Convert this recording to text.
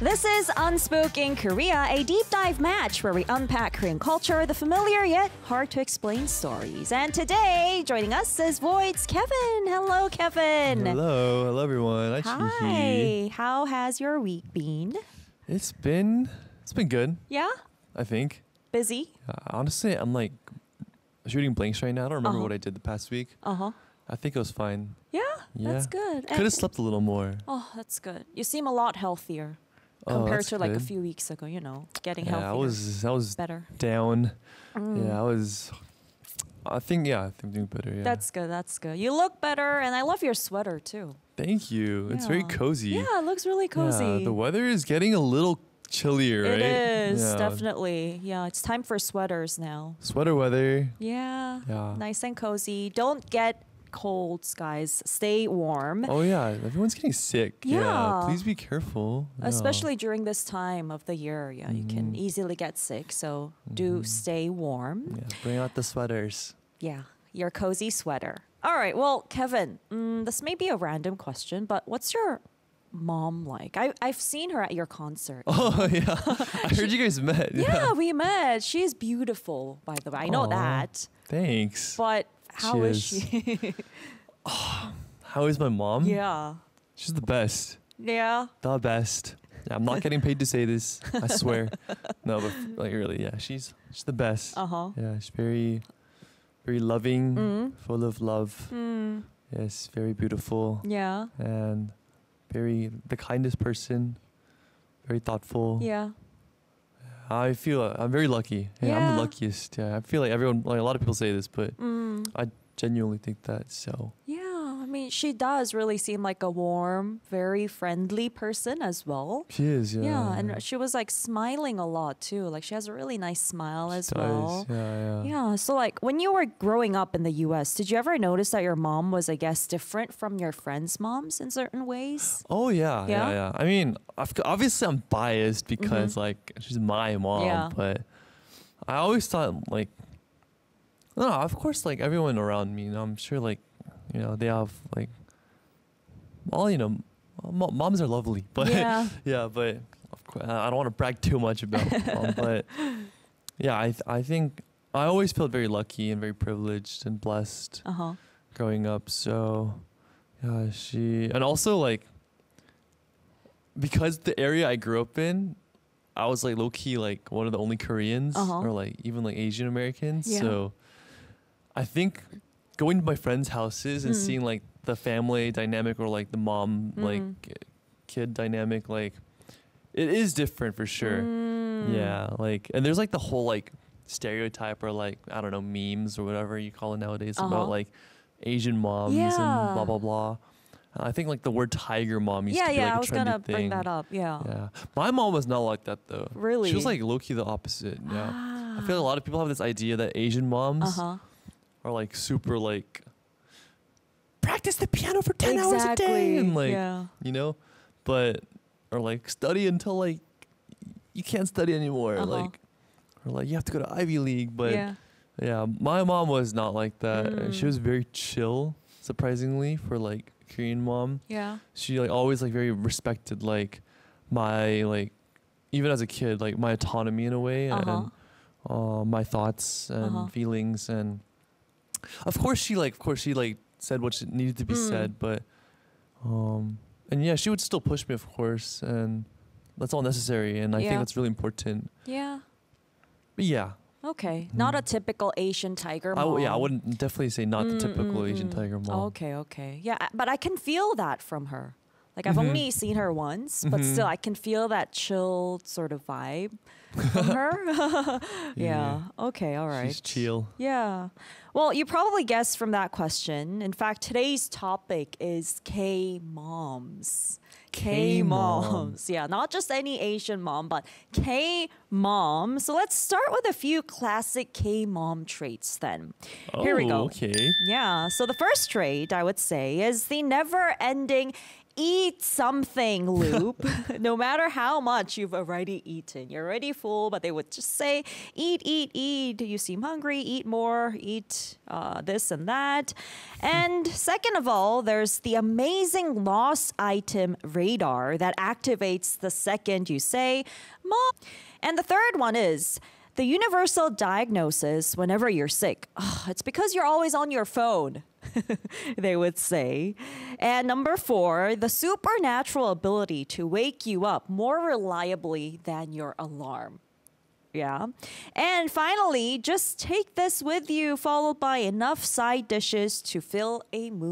This is Unspoken Korea, a deep dive match where we unpack Korean culture, the familiar yet hard to explain stories. And today, joining us is Void's Kevin. Hello, Kevin. Hello everyone. Hi. How has your week been? It's been good. Yeah? I think. Busy? Honestly, I'm like shooting blanks right now. I don't remember Uh-huh. what I did the past week. Uh-huh. I think it was fine. Yeah, Yeah. that's good. Could have slept a little more. Oh, that's good. You seem a lot healthier Oh, compared that's to like a good. few weeks ago, getting Yeah, healthier. I was Better. down. Mm. Yeah, I think I'm doing better. Yeah. That's good. That's good. You look better, and I love your sweater too. Thank you. It's very Yeah. cozy. Yeah, it looks really cozy. Yeah, the weather is getting a little chillier, right? It is Yeah. definitely. Yeah, it's time for sweaters now. Sweater weather. Yeah. Yeah. Nice and cozy. Don't get colds, guys. Stay warm. Oh yeah, everyone's getting sick. Yeah. Please be careful. Yeah. Especially during this time of the year. Yeah, you can Mhm. easily get sick. So do Mhm. stay warm. Yeah, bring out the sweaters. Yeah, your cozy sweater. All right. Well, Kevin, this may be a random question, but what's your mom like? I've seen her at your concert. Oh yeah, I heard you guys met. Yeah, we met. She's beautiful, by the way. I know Aw. that. Thanks. But how is She she? How is my mom? Yeah. She's the best. Yeah. The best. Yeah, I'm not getting paid to say this. I swear. No, but like really, yeah, she's the best. Uh-huh. Yeah, she's very, very loving, Mm. full of love. Mm. Yes, very beautiful Yeah. and very the kindest person. Very thoughtful. Yeah. I feel I'm very lucky. Yeah, I'm Yeah. the luckiest. Yeah, I feel like everyone, like a lot of people say this, but Mm. I genuinely think that. So Yeah. I mean, she does really seem like a warm, very friendly person as well. she is. Yeah. Yeah, and she was like smiling a lot too. Like she has a really nice smile as She well. does. Yeah. Yeah, so like when you were growing up in the US, did you ever notice that your mom was, I guess, different from your friends' moms in certain ways? Oh yeah, Yeah? yeah. I mean, obviously I'm biased because like she's my mom, Yeah. but I always thought like, no, of course, like everyone around me, I'm sure like, they have like, all moms are lovely, but Yeah. yeah, but of course I don't want to brag too much about mom, but yeah, I think I always felt very lucky and very privileged and blessed Uh-huh. growing up. So yeah, and also like because the area I grew up in, I was like low key like one of the only Koreans Uh-huh. or like even like Asian Americans. Yeah. So I think going to my friends' houses and Mm. seeing like the family dynamic or like the mom Mm. like kid dynamic, like it is different for sure. Mm. Yeah, like and there's like the whole like stereotype or like I don't know memes or whatever you call it nowadays Uh-huh. about like Asian moms Yeah. and blah blah blah. I think like the word tiger mom used Yeah, to be yeah, like I a was trendy gonna thing. bring that up. Yeah. Yeah, my mom was not like that though. Really? She was like low key the opposite. Yeah, I feel like a lot of people have this idea that Asian moms Uh-huh. are like super like practice the piano for 10 hours a day and like yeah. but or like study until like you can't study anymore Uh-huh. like or like you have to go to Ivy League, but Yeah. yeah, my mom was not like that. She Mm. was very chill, surprisingly, for like Korean mom. Yeah. She like always like very respected like my like even as a kid like my autonomy in a way Uh-huh. and my thoughts and Uh-huh. feelings, and of course she said what needed to be Mm. said, but and yeah, she would still push me, of course, and that's all necessary, and I Yeah. think that's really important. Yeah. But yeah, Okay. Not a typical Asian tiger mom. I wouldn't definitely say not the typical Asian tiger mom. Okay, okay. Yeah, but I can feel that from her. Like I've Mhm. only seen her once, but Mhm. still I can feel that chilled sort of vibe from her. Yeah. Okay, all right. She's chill. Yeah. Well, you probably guessed from that question. In fact, today's topic is K-moms. K-moms. Yeah, not just any Asian mom, but K-mom. So let's start with a few classic K-mom traits then. Here we go. Okay. Yeah, so the first trait I would say is the never ending eat something, Loop. No matter how much you've already eaten, you're already full, but they would just say, eat, eat, eat. You seem hungry, eat more, eat this and that. And second of all, there's the amazing lost item radar that activates the second you say, Mom. And the third one is the universal diagnosis whenever you're sick. Oh, it's because you're always on your phone. They would say. And number 4, the supernatural ability to wake you up more reliably than your alarm. Yeah. And finally, just take this with you, followed by enough side dishes to fill a mood.